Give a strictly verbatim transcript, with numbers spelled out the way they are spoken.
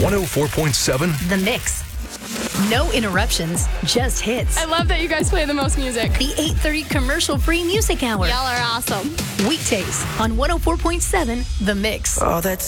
one oh four point seven The Mix. No interruptions, just hits. I love that you guys play the most music. The eight thirty commercial-free music hour. Y'all are awesome. Weekdays on one oh four point seven The Mix. Oh, that's